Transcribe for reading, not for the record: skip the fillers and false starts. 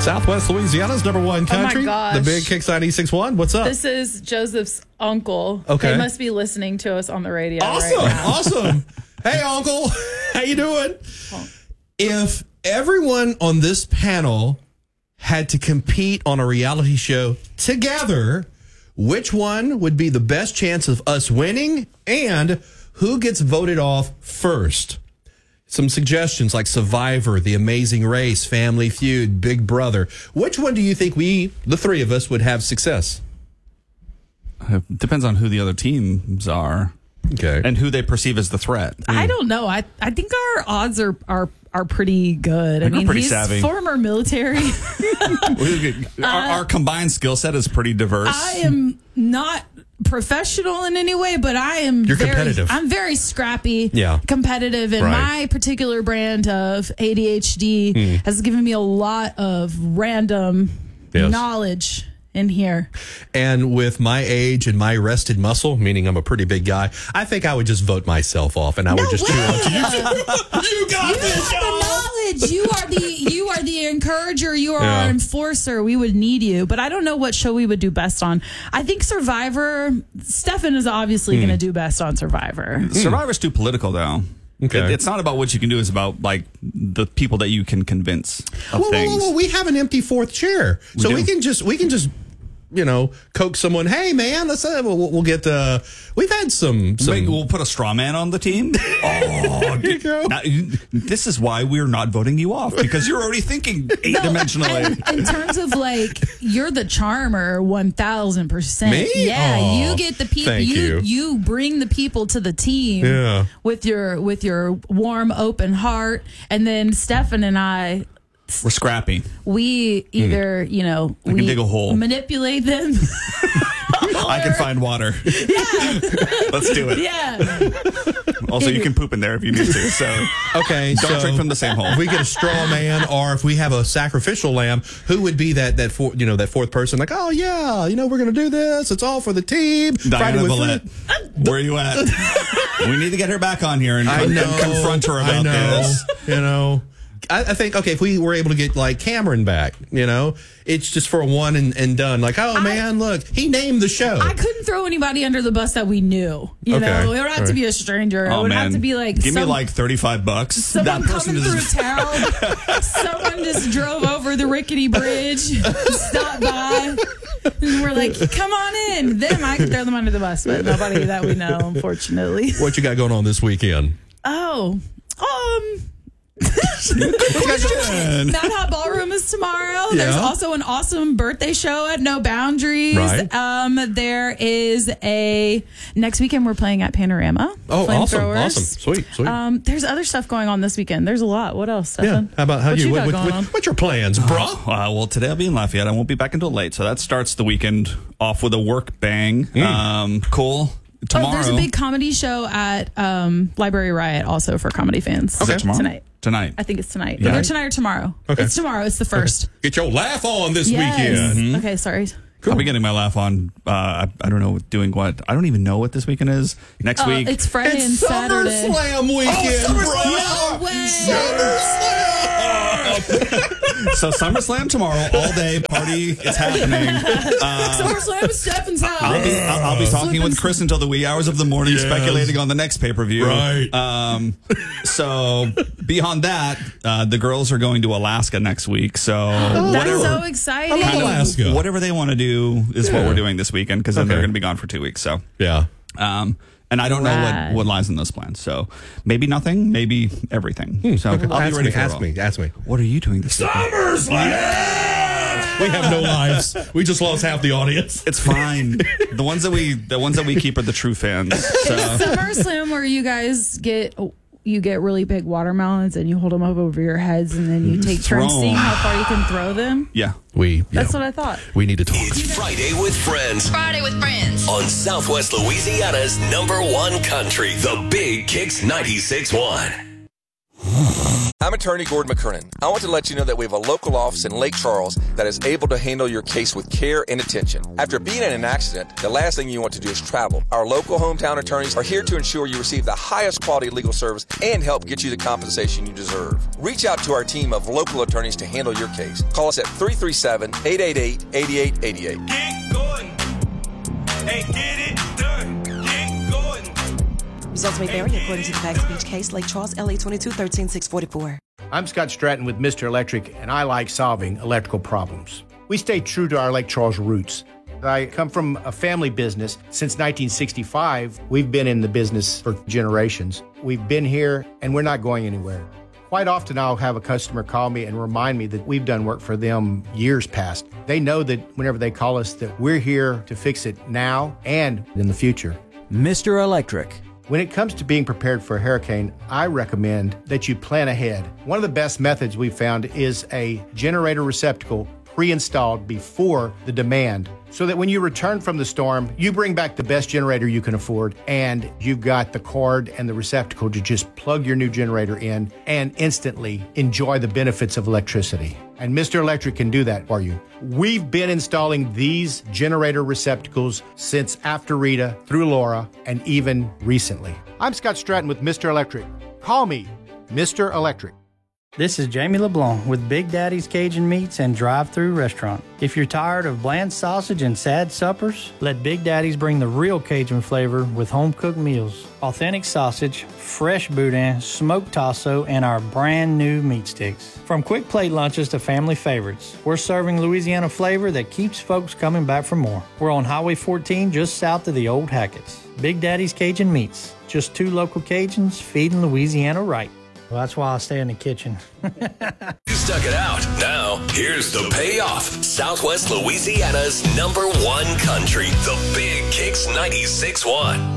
Southwest Louisiana's #1 country. gosh. The Big Kicks 96.1. What's up? This is Joseph's uncle. Okay. They must be listening to us on the radio Awesome. right now. Awesome. Hey, Uncle. How you doing? If everyone on this panel had to compete on a reality show together, which one would be the best chance of us winning, and who gets voted off first? Some suggestions like Survivor, The Amazing Race, Family Feud, Big Brother. Which one do you think we, the three of us, would have success? It depends on who the other teams are. Okay. And who they perceive as the threat. I don't know. I think our odds are pretty good. I we're mean, pretty he's savvy. former military. Our combined skill set is pretty diverse. I am not professional in any way, but I am You're competitive. I'm very scrappy, Yeah. competitive, and Right. my particular brand of ADHD has given me a lot of random Yes. knowledge in here. And with my age and my rested muscle, meaning I'm a pretty big guy, I think I would just vote myself off, and I would just chew on you. You got You this, have y'all. the knowledge. You are the encourager. You are Yeah. our enforcer. We would need you, but I don't know what show we would do best on. I think Survivor. Stefan is obviously going to do best on Survivor. Survivor's too political, though. Okay. It's not about what you can do. It's about, like, the people that you can convince of things. Whoa. We have an empty fourth chair, so do. we can just coax someone. Hey, man, let's we'll get. We've had some. Maybe we'll put a straw man on the team. Oh, There you go. now, this is why we're not voting you off, because you're already thinking eight-dimensionally. In terms of like, you're the charmer, 1,000%. Me? Yeah, Aw, you get the people. thank you. You bring the people to the team. Yeah. With your warm, open heart, and then Stefan and I. We're scrappy. We either, we can dig a hole. manipulate them. I can find water. Yeah. Let's do it. Yeah. Also, you can poop in there if you need to. So Okay, don't drink from the same hole. If we get a straw man, or if we have a sacrificial lamb, who would be that fourth person? Like, oh yeah, we're gonna do this. It's all for the team. Diana Friday with Vallette, where are you at? We need to get her back on here and I know. confront her about this. I think, okay, if we were able to get like Cameron back, it's just for a one and done. Like, oh man, look, he named the show. I couldn't throw anybody under the bus that we knew. It would have to be a stranger. Oh, it would man. have to be like give me like $35. someone That person coming is through town. Someone just drove over the rickety bridge, stopped by, and we're like, "Come on in." Then I could throw them under the bus, but nobody that we know, unfortunately. What you got going on this weekend? Oh, Question. Mad Hot Ballroom is tomorrow. Yeah. There's also an awesome birthday show at No Boundaries. Right. There is next weekend we're playing at Panorama. Oh, Flamethrowers. awesome. Sweet. There's other stuff going on this weekend. There's a lot. What else, Stefan? Yeah. How about What you got going on? what's your plans, bro? Well, today I'll be in Lafayette. I won't be back until late, so that starts the weekend off with a work bang. Cool. Tomorrow, there's a big comedy show at Library Riot also for comedy fans. Is that tomorrow? Tonight. I think it's tonight. Yeah. Either tonight or tomorrow. Okay. It's tomorrow. It's the first. Get your laugh on this Yes. weekend. Okay, sorry. I'll be getting my laugh on. I don't know doing what. I don't even know what this weekend is. Next week, It's Friday and It's Saturday. SummerSlam weekend, bro. No way. so SummerSlam tomorrow, all day party. It's happening. SummerSlam at Stefan's house. I'll be talking with Chris until the wee hours of the morning, Yes. speculating on the next pay-per-view. Right. So beyond that, the girls are going to Alaska next week. So That's so exciting. I love Alaska. whatever they want to do is what we're doing this weekend, because then they're going to be gone for 2 weeks. So Yeah. and I don't know Rad. what lies in those plans. So maybe nothing, maybe everything. So I'll be ready for it all. Ask me. What are you doing this weekend? SummerSlam! We have no lives. We just lost half the audience. It's fine. The ones that we keep are the true fans. So. SummerSlam where you guys get really big watermelons and you hold them up over your heads and then you take turns Throw seeing 'em. how far you can throw them. Yeah. That's what I thought. We need to talk. It's Friday with Friends Friday with Friends. on Southwest Louisiana's #1 country, The Big Kicks 96.1. I'm attorney Gordon McKernan. I want to let you know that we have a local office in Lake Charles that is able to handle your case with care and attention. After being in an accident, the last thing you want to do is travel. Our local hometown attorneys are here to ensure you receive the highest quality legal service and help get you the compensation you deserve. Reach out to our team of local attorneys to handle your case. Call us at 337-888-8888. Get going. Hey, get it done. Get going. Results may vary according to the facts of each case. Lake Charles, LA 22-13644. I'm Scott Stratton with Mr. Electric, and I like solving electrical problems. We stay true to our Lake Charles roots. I come from a family business. Since 1965, we've been in the business for generations. We've been here, and we're not going anywhere. Quite often, I'll have a customer call me and remind me that we've done work for them years past. They know that whenever they call us that we're here to fix it now and in the future. Mr. Electric. When it comes to being prepared for a hurricane, I recommend that you plan ahead. One of the best methods we've found is a generator receptacle pre-installed before the demand, so that when you return from the storm, you bring back the best generator you can afford, and you've got the cord and the receptacle to just plug your new generator in and instantly enjoy the benefits of electricity. And Mr. Electric can do that for you. We've been installing these generator receptacles since after Rita, through Laura, and even recently. I'm Scott Stratton with Mr. Electric. Call me Mr. Electric. This is Jamie LeBlanc with Big Daddy's Cajun Meats and Drive-Thru Restaurant. If you're tired of bland sausage and sad suppers, let Big Daddy's bring the real Cajun flavor with home-cooked meals. Authentic sausage, fresh boudin, smoked tasso, and our brand new meat sticks. From quick plate lunches to family favorites, we're serving Louisiana flavor that keeps folks coming back for more. We're on Highway 14 just south of the old Hackett's. Big Daddy's Cajun Meats. Just two local Cajuns feeding Louisiana right. Well, that's why I stay in the kitchen. You stuck it out. Now, here's the payoff. Southwest Louisiana's #1 country, the Big Kicks 96.1.